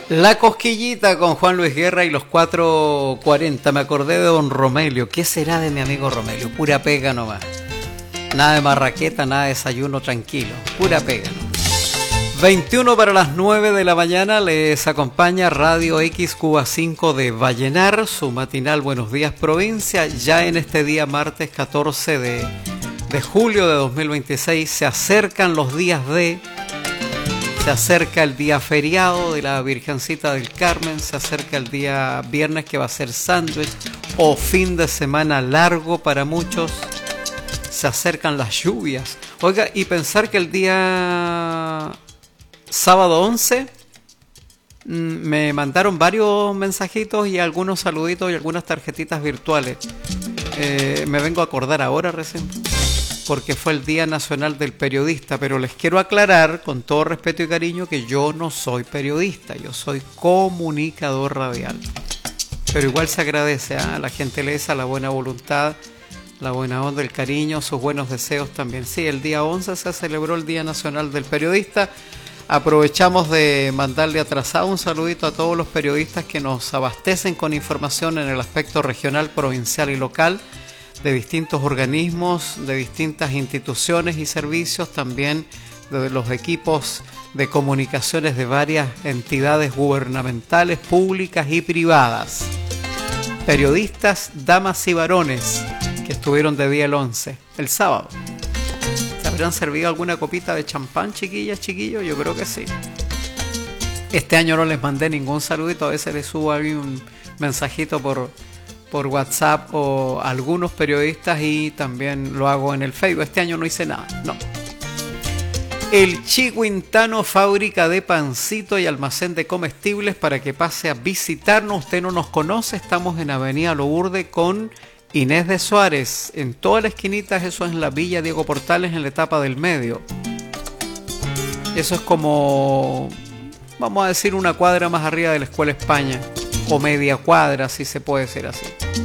La Cosquillita con Juan Luis Guerra y los 440. Me acordé de don Romelio. ¿Qué será de mi amigo Romelio? Pura pega nomás. Nada de marraqueta, nada de desayuno tranquilo. Pura pega nomás. 21 para las 9 de la mañana les acompaña Radio X Cuba 5 de Vallenar, su matinal Buenos Días Provincia. Ya en este día martes 14 de julio de 2026 se acercan los días se acerca el día feriado de la Virgencita del Carmen, se acerca el día viernes que va a ser sándwich o fin de semana largo para muchos, se acercan las lluvias. Oiga, y pensar que el día sábado 11 me mandaron varios mensajitos y algunos saluditos y algunas tarjetitas virtuales. Me vengo a acordar ahora recién, porque fue el Día Nacional del Periodista, pero les quiero aclarar con todo respeto y cariño que yo no soy periodista, yo soy comunicador radial. Pero igual se agradece a la gentileza, la buena voluntad, la buena onda, el cariño, sus buenos deseos también. Sí, el día 11 se celebró el Día Nacional del Periodista. Aprovechamos de mandarle atrasado un saludito a todos los periodistas que nos abastecen con información en el aspecto regional, provincial y local, de distintos organismos, de distintas instituciones y servicios, también de los equipos de comunicaciones de varias entidades gubernamentales, públicas y privadas. Periodistas, damas y varones que estuvieron de día el 11, el sábado. ¿Se habrán servido alguna copita de champán, chiquillas, chiquillos? Yo creo que sí. Este año no les mandé ningún saludito, a veces les subo ahí un mensajito por WhatsApp o a algunos periodistas y también lo hago en el Facebook. Este año no hice nada, no. El Chihuintano, fábrica de pancito y almacén de comestibles para que pase a visitarnos. Usted no nos conoce, estamos en Avenida Lourdes con Inés de Suárez, en toda la esquinita. Eso es en la Villa Diego Portales, en la etapa del medio. Eso es como, vamos a decir, una cuadra más arriba de la Escuela España, o media cuadra, si se puede decir así.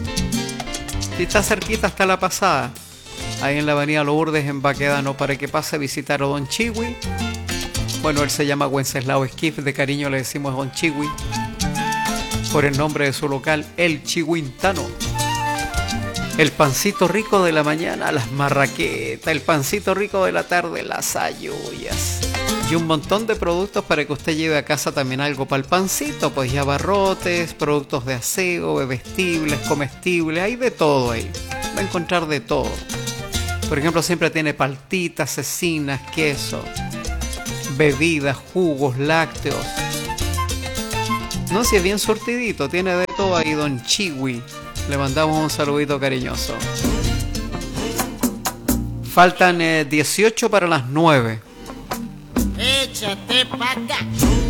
Si está cerquita, está la pasada, ahí en la Avenida Lourdes, en Baquedano, para que pase a visitar a don Chihui. Bueno, él se llama Wenceslao Esquif, de cariño le decimos don Chihui, por el nombre de su local, el Chihuintano. El pancito rico de la mañana, las marraquetas, el pancito rico de la tarde, las ayuyas. Y un montón de productos para que usted lleve a casa también algo para el pancito, pues ya barrotes, productos de aseo, bebestibles, comestibles, hay de todo ahí. Va a encontrar de todo. Por ejemplo, siempre tiene paltitas, cecinas, queso, bebidas, jugos, lácteos. No, si es bien surtidito, tiene de todo ahí don Chihui. Le mandamos un saludito cariñoso. Faltan 18 para las 9. Échate pa' acá.